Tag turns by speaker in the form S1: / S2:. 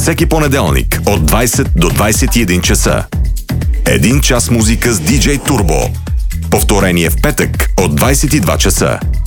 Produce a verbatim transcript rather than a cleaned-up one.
S1: Всеки понеделник от двайсет до двайсет и един часа. Един час музика с диджей Турбо. Повторение в петък от двайсет и два часа.